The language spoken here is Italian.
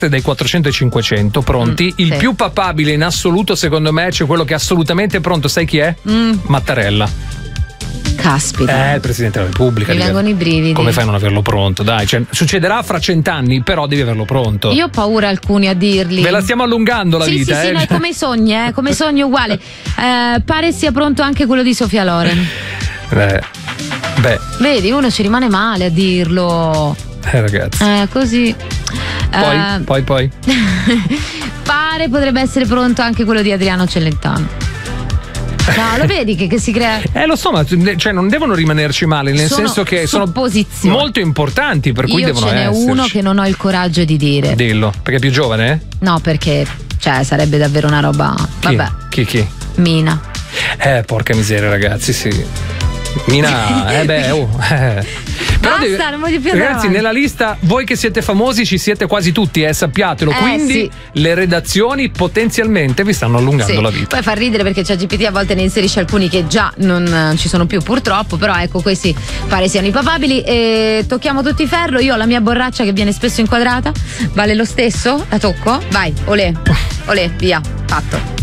dai 400 ai 500 pronti. Il più papabile in assoluto secondo me c'è quello che è assolutamente pronto, sai chi è? Mattarella. Caspita. Il Presidente della Repubblica. Mi vengono i brividi. Come fai a non averlo pronto? Dai, cioè, succederà fra 100 anni, però devi averlo pronto. Io ho paura alcuni a dirli. Ve la stiamo allungando la vita. Sì, no, è come i sogni, come sogni uguale. Pare sia pronto anche quello di Sofia Loren. Beh. Vedi, uno ci rimane male a dirlo. Ragazzi. Così. Poi. Pare potrebbe essere pronto anche quello di Adriano Celentano. No, lo vedi che si crea. Lo so, ma cioè non devono rimanerci male, nel senso che sono molto importanti, per cui devono esserci. Ce n'è uno che non ho il coraggio di dire. Dillo, perché è più giovane? No, perché sarebbe davvero una roba. Vabbè. Chi? Mina. Porca miseria, ragazzi, sì. Mina, Però basta, non voglio più ragazzi, nella lista voi che siete famosi ci siete quasi tutti, sappiatelo. Quindi le redazioni potenzialmente vi stanno allungando la vita. Poi fa ridere perché ChatGPT a volte ne inserisce alcuni che già non ci sono più purtroppo, però ecco, questi pare siano i papabili. E tocchiamo tutti ferro. Io ho la mia borraccia che viene spesso inquadrata, vale lo stesso? La tocco? Vai, olè, via, fatto.